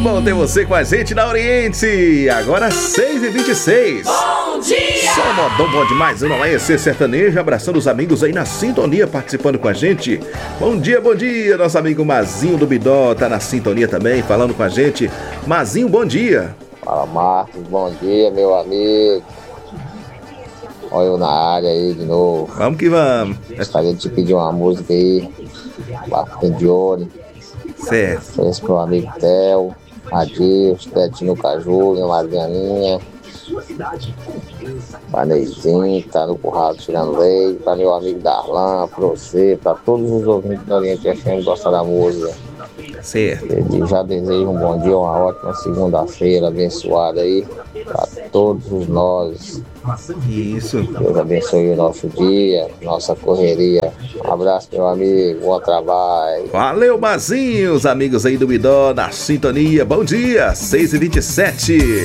bom ter você com a gente na Oriente. Agora 6h26. Bom dia! Só modão bom demais, no Amanhecer Sertanejo. Abraçando os amigos aí na sintonia, participando com a gente. Bom dia, nosso amigo Mazinho do Bidó tá na sintonia também, falando com a gente. Mazinho, bom dia. Fala, Marcos, bom dia, meu amigo. Olha eu na área aí de novo. Vamos que vamos. Gostaria de te pedir uma música aí, Barco de Ouro. Certo. Esse pro amigo Theo, Adilson, Betinho Caju, minha Marianinha, Vaneizinho, que tá no curral tirando leite, pra meu amigo Darlan, pra você, pra todos os ouvintes do Oriente FM que gostam da música. Certo. Eu já desejo um bom dia, uma ótima segunda-feira abençoada aí pra todos nós. Isso. Deus abençoe o nosso dia, nossa correria. Um abraço, meu amigo, bom trabalho. Valeu, Mazinho, os amigos aí do Bidó na sintonia. Bom dia, 6h27.